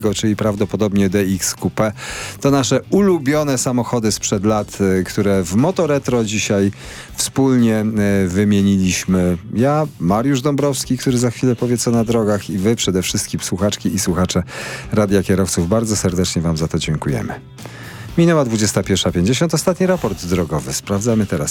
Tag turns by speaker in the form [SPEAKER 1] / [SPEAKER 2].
[SPEAKER 1] czyli prawdopodobnie DX Coupe. To nasze ulubione samochody sprzed lat, które w Motoretro dzisiaj wspólnie wymieniliśmy. Ja, Mariusz Dąbrowski, który za chwilę powie co na drogach, i wy przede wszystkim, słuchaczki i słuchacze Radia Kierowców. Bardzo serdecznie wam za to dziękujemy. Minęła 21:50. Ostatni raport drogowy. Sprawdzamy teraz